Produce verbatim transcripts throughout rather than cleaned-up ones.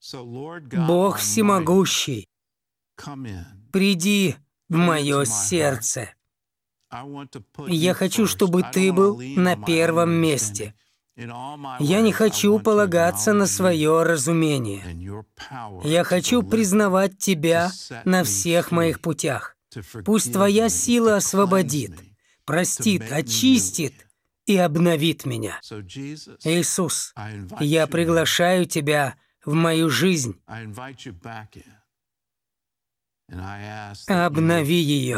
Бог всемогущий, приди в мое сердце. Я хочу, чтобы Ты был на первом месте. Я не хочу полагаться на свое разумение. Я хочу признавать Тебя на всех моих путях. Пусть Твоя сила освободит, простит, очистит и обновит меня. Иисус, я приглашаю Тебя в мою жизнь. Обнови ее.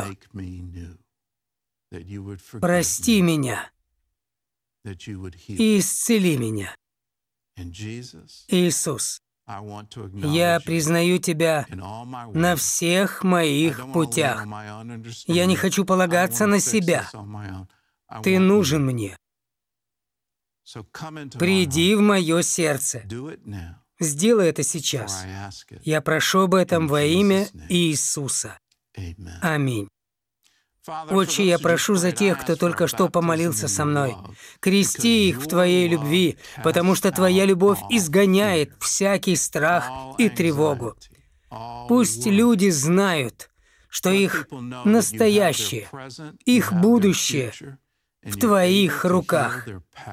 Прости меня и исцели меня. Иисус, я признаю Тебя на всех моих путях. Я не хочу полагаться на себя. Ты нужен мне. Приди в мое сердце. Сделай это сейчас. Я прошу об этом во имя Иисуса. Аминь. Отче, я прошу за тех, кто только что помолился со мной. Крести их в Твоей любви, потому что Твоя любовь изгоняет всякий страх и тревогу. Пусть люди знают, что их настоящее, их будущее в Твоих руках.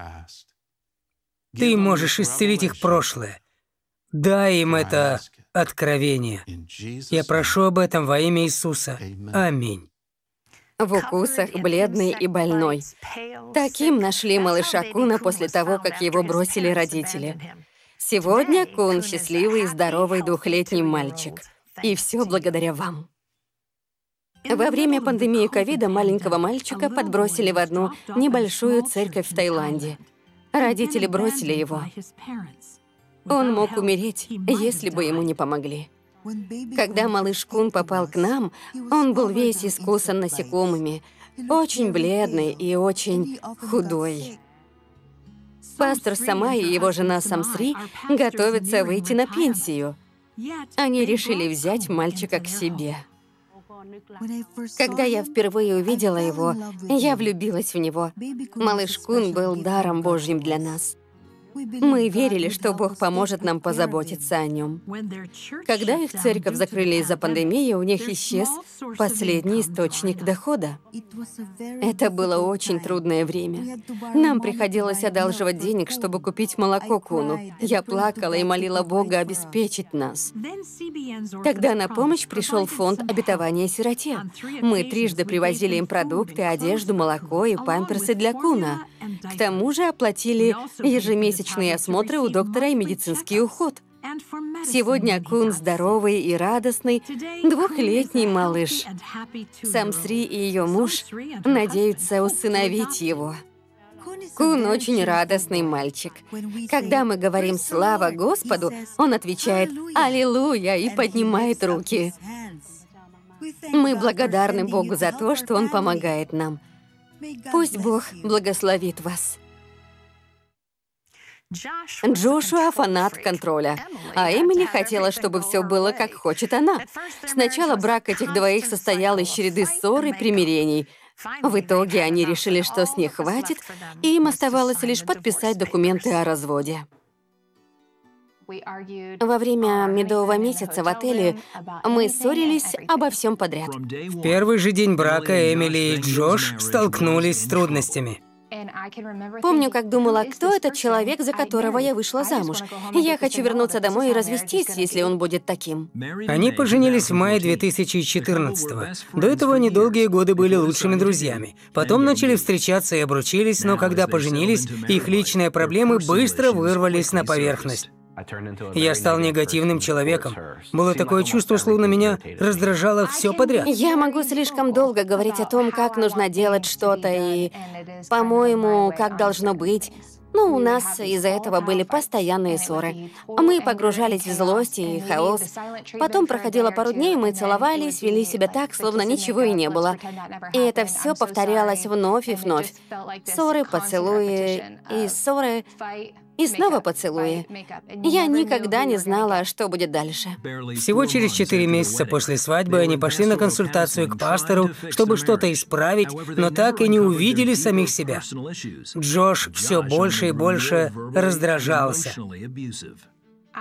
Ты можешь исцелить их прошлое. Дай им это откровение. Я прошу об этом во имя Иисуса. Аминь. В укусах бледный и больной. Таким нашли малыша Куна после того, как его бросили родители. Сегодня Кун — счастливый и здоровый двухлетний мальчик. И все благодаря вам. Во время пандемии ковида маленького мальчика подбросили в одну небольшую церковь в Таиланде. Родители бросили его. Он мог умереть, если бы ему не помогли. Когда малыш Кун попал к нам, он был весь искусан насекомыми, очень бледный и очень худой. Пастор Сама и его жена Самсри готовятся выйти на пенсию. Они решили взять мальчика к себе. Когда я впервые увидела его, я влюбилась в него. Малыш Кун был даром Божьим для нас. Мы верили, что Бог поможет нам позаботиться о нем. Когда их церковь закрыли из-за пандемии, у них исчез последний источник дохода. Это было очень трудное время. Нам приходилось одалживать денег, чтобы купить молоко Куну. Я плакала и молила Бога обеспечить нас. Тогда на помощь пришел фонд обетования сироте. Мы трижды привозили им продукты, одежду, молоко и памперсы для Куна. К тому же оплатили ежемесячные осмотры у доктора и медицинский уход. Сегодня Кун здоровый и радостный двухлетний малыш. Самсри и ее муж надеются усыновить его. Кун очень радостный мальчик. Когда мы говорим «Слава Господу», он отвечает «Аллилуйя» и поднимает руки. Мы благодарны Богу за то, что Он помогает нам. Пусть Бог благословит вас. Джошуа — фанат контроля, а Эмили хотела, чтобы все было, как хочет она. Сначала брак этих двоих состоял из череды ссор и примирений. В итоге они решили, что с них хватит, и им оставалось лишь подписать документы о разводе. Во время медового месяца в отеле мы ссорились обо всем подряд. В первый же день брака Эмили и Джош столкнулись с трудностями. Помню, как думала, кто этот человек, за которого я вышла замуж. Я хочу вернуться домой и развестись, если он будет таким. Они поженились в мае две тысячи четырнадцатого. До этого они долгие годы были лучшими друзьями. Потом начали встречаться и обручились, но когда поженились, их личные проблемы быстро вырвались на поверхность. Я стал негативным человеком. Было такое чувство, словно меня раздражало все подряд. Я могу слишком долго говорить о том, как нужно делать что-то и, по-моему, как должно быть. Ну, у нас из-за этого были постоянные ссоры. Мы погружались в злость и хаос. Потом проходило пару дней, мы целовались, вели себя так, словно ничего и не было. И это все повторялось вновь и вновь. Ссоры, поцелуи и ссоры. И снова поцелуи. Я никогда не знала, что будет дальше. Всего через четыре месяца после свадьбы они пошли на консультацию к пастору, чтобы что-то исправить, но так и не увидели самих себя. Джош все больше и больше раздражался.